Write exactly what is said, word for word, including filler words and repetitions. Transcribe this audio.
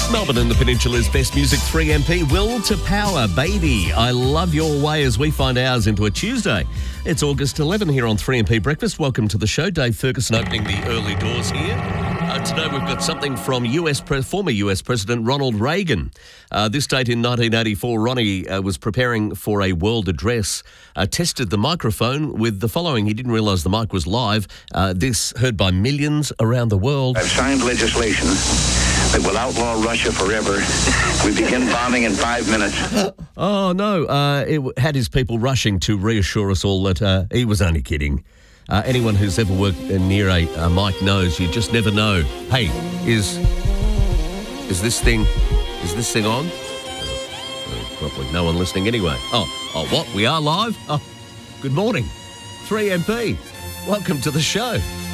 Melbourne and the Peninsula's best music, three M P, Will to Power, Baby. I love your way as we find ours into a Tuesday. It's August eleventh here on three M P Breakfast. Welcome to the show. Dave Ferguson opening the early doors here. Uh, today we've got something from U S Pre- former U S President Ronald Reagan. Uh, this date in nineteen eighty-four, Ronnie uh, was preparing for a world address, uh, tested the microphone with the following. He didn't realise the mic was live. Uh, this heard by millions around the world. I've signed legislation that will outlaw Russia forever. We begin bombing in five minutes. Oh, no. Uh, it w- had his people rushing to reassure us all that uh, he was only kidding. Uh, anyone who's ever worked near a, a mic knows you just never know. Hey, is is this thing is this thing on? Uh, probably no one listening anyway. Oh, oh, what? We are live? Oh, good morning. three M P. Welcome to the show.